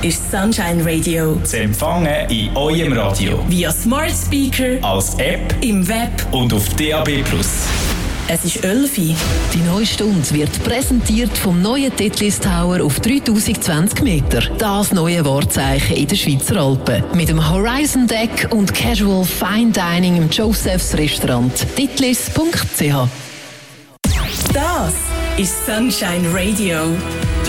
ist Sunshine Radio. Zu empfangen in eurem Radio. Via Smart Speaker, als App, im Web und auf DAB+. Es ist 11 Uhr. Die neue Stunde wird präsentiert vom neuen Titlis Tower auf 3020 Meter. Das neue Wahrzeichen in den Schweizer Alpen. Mit dem Horizon Deck und Casual Fine Dining im Joseph's Restaurant. titlis.ch. Das ist Sunshine Radio.